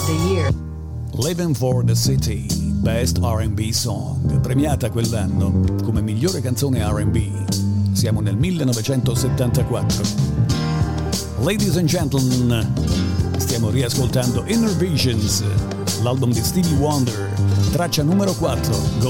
the year. Living for the City, Best R&B Song, premiata quell'anno come migliore canzone R&B. Siamo nel 1974. Ladies and gentlemen, stiamo riascoltando Inner Visions, l'album di Stevie Wonder, traccia numero 4,